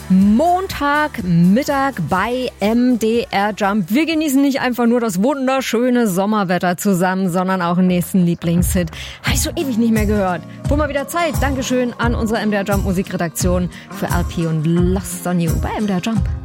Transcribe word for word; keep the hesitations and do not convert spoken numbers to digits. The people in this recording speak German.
Montagmittag bei M D R Jump. Wir genießen nicht einfach nur das wunderschöne Sommerwetter zusammen, sondern auch einen nächsten Lieblingshit. Habe ich so ewig nicht mehr gehört. Wohl mal wieder Zeit. Dankeschön an unsere M D R Jump Musikredaktion für L P und Lost on You bei M D R Jump.